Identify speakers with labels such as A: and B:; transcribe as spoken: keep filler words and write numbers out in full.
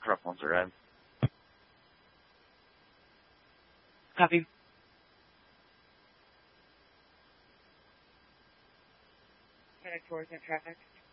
A: truck once arrived.
B: Copy. Connect towards net traffic.